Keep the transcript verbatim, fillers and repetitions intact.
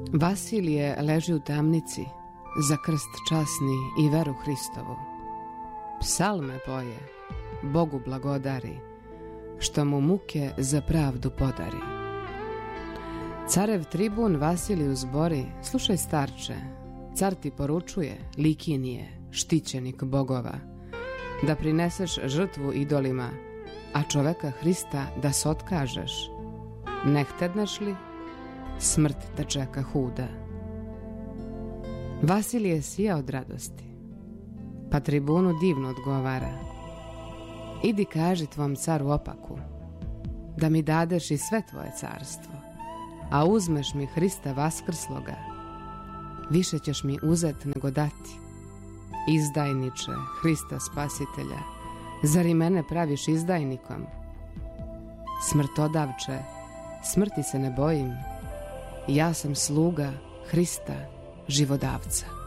Vasilije leži u tamnici, za krst časni i veru Hristovu. Psalme poje, Bogu blagodari, što mu muke za pravdu podari. Carev tribun Vasiliju zbori, slušaj starče, car ti poručuje, Likinije, štićenik bogova, da prineseš žrtvu idolima, a čoveka Hrista da se otkažeš. Ne htedneš li? Smrt te čeka huda. Vasilije sija od radosti, pa tribunu divno odgovara: idi kaži tvom caru opaku, da mi dadeš i sve tvoje carstvo, a uzmeš mi Hrista vaskrsloga, više ćeš mi uzet nego dati. Izdajniče, Hrista spasitelja, zar i mene praviš izdajnikom? Smrtodavče, smrti se ne bojim, ja sam sluga Hrista živodavca.